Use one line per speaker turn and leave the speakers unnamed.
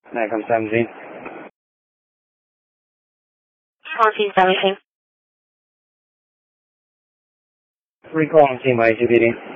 Nikon 17.
1417.
Recall on team by GPD.